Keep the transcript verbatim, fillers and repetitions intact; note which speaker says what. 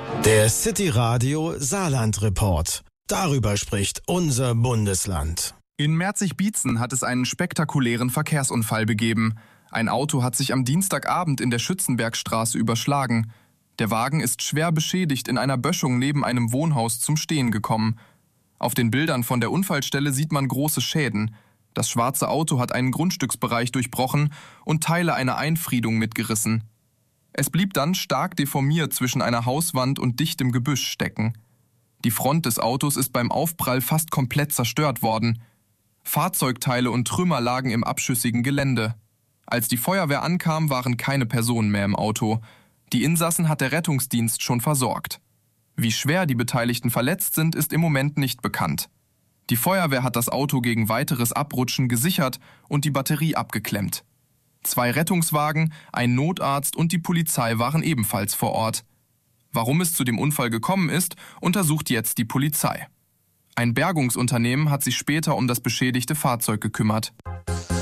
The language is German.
Speaker 1: Der City Radio Saarland Report. Darüber spricht unser Bundesland.
Speaker 2: In Merzig-Bietzen hat es einen spektakulären Verkehrsunfall gegeben. Ein Auto hat sich am Dienstagabend in der Schützenbergstraße überschlagen. Der Wagen ist schwer beschädigt in einer Böschung neben einem Wohnhaus zum Stehen gekommen. Auf den Bildern von der Unfallstelle sieht man große Schäden. Das schwarze Auto hat einen Grundstücksbereich durchbrochen und Teile einer Einfriedung mitgerissen. Es blieb dann stark deformiert zwischen einer Hauswand und dichtem Gebüsch stecken. Die Front des Autos ist beim Aufprall fast komplett zerstört worden. Fahrzeugteile und Trümmer lagen im abschüssigen Gelände. Als die Feuerwehr ankam, waren keine Personen mehr im Auto. Die Insassen hat der Rettungsdienst schon versorgt. Wie schwer die Beteiligten verletzt sind, ist im Moment nicht bekannt. Die Feuerwehr hat das Auto gegen weiteres Abrutschen gesichert und die Batterie abgeklemmt. Zwei Rettungswagen, ein Notarzt und die Polizei waren ebenfalls vor Ort. Warum es zu dem Unfall gekommen ist, untersucht jetzt die Polizei. Ein Bergungsunternehmen hat sich später um das beschädigte Fahrzeug gekümmert.